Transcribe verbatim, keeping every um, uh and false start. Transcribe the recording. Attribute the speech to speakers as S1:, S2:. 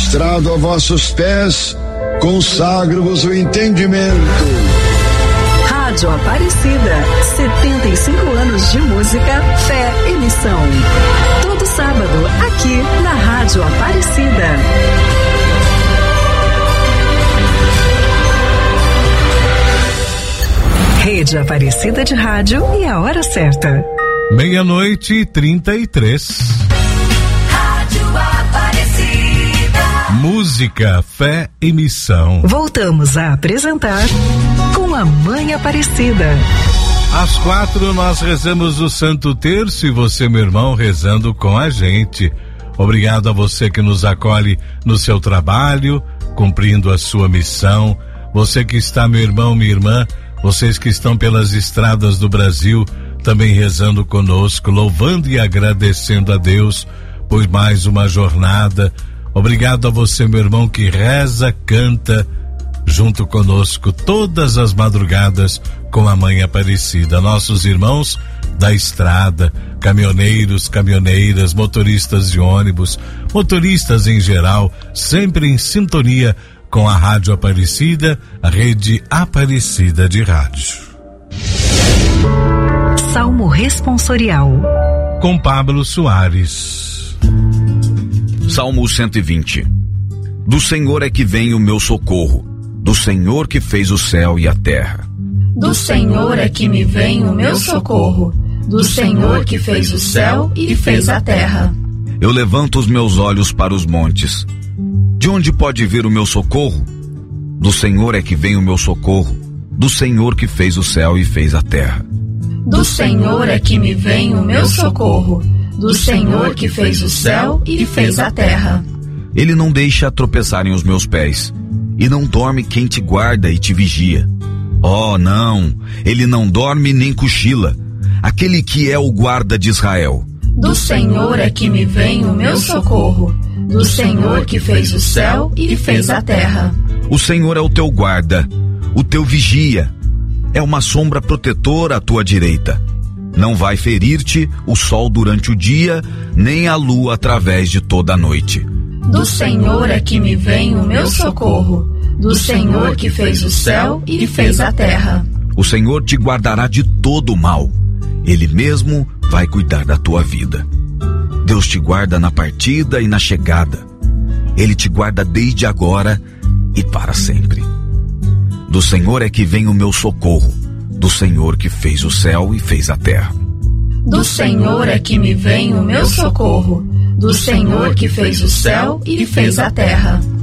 S1: prostrado a vossos pés, consagro-vos o entendimento.
S2: Rádio Aparecida, setenta e cinco anos de música, fé e missão. Todo sábado, aqui na Rádio Aparecida. Rede Aparecida de Rádio e a hora certa.
S3: Meia-noite e trinta e três.
S2: Rádio Aparecida.
S3: Música, fé e missão.
S2: Voltamos a apresentar com a Mãe Aparecida.
S3: Às quatro nós rezamos o Santo Terço e você, meu irmão, rezando com a gente. Obrigado a você que nos acolhe no seu trabalho, cumprindo a sua missão. Você que está, meu irmão, minha irmã, vocês que estão pelas estradas do Brasil, também rezando conosco, louvando e agradecendo a Deus por mais uma jornada. Obrigado a você, meu irmão, que reza, canta junto conosco todas as madrugadas com a Mãe Aparecida. Nossos irmãos da estrada, caminhoneiros, caminhoneiras, motoristas de ônibus, motoristas em geral, sempre em sintonia com a Rádio Aparecida, a Rede Aparecida de Rádio.
S2: Salmo Responsorial
S3: com Pablo Soares.
S4: Salmo cento e vinte. Do Senhor é que vem o meu socorro, do Senhor que fez o céu e a terra.
S5: Do Senhor é que me vem o meu socorro, do Senhor que fez o céu e fez a terra.
S4: Eu levanto os meus olhos para os montes. De onde pode vir o meu socorro? Do Senhor é que vem o meu socorro, do Senhor que fez o céu e fez a terra.
S5: Do Senhor é que me vem o meu socorro, do Senhor que fez o céu e fez a terra.
S4: Ele não deixa tropeçarem os meus pés, e não dorme quem te guarda e te vigia. Oh, não, ele não dorme nem cochila, aquele que é o guarda de Israel.
S5: Do Senhor é que me vem o meu socorro, do Senhor que fez o céu e fez a terra.
S4: O Senhor é o teu guarda, o teu vigia, é uma sombra protetora à tua direita. Não vai ferir-te o sol durante o dia, nem a lua através de toda a noite.
S5: Do Senhor é que me vem o meu socorro, do Senhor que fez o céu e fez a terra.
S4: O Senhor te guardará de todo o mal, Ele mesmo vai cuidar da tua vida. Deus te guarda na partida e na chegada. Ele te guarda desde agora e para sempre. Do Senhor é que vem o meu socorro, do Senhor que fez o céu e fez a terra.
S5: Do Senhor é que me vem o meu socorro, do Senhor que fez o céu e fez a terra.